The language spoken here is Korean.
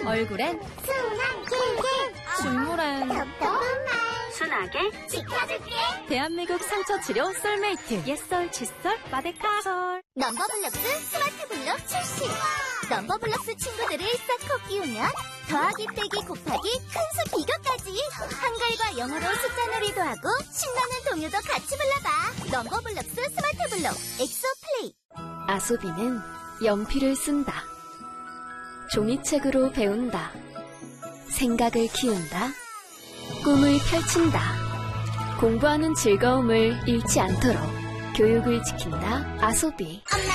얼굴엔 순한 길게 중물엔 순하게 지켜줄게. 대한민국 상처치료 솔메이트 옛설 칫솔 마데카솔. 넘버블럭스 스마트블럭 출시. 넘버블럭스 친구들을 싹 끼우면 더하기 빼기 곱하기 큰수 비교까지 한글과 영어로 숫자 놀이도 하고 신나는 동요도 같이 불러봐. 넘버블럭스 스마트블럭 엑소 플레이. 아소비는 연필을 쓴다. 종이책으로 배운다. 생각을 키운다. 꿈을 펼친다. 공부하는 즐거움을 잃지 않도록 교육을 지킨다. 아소비.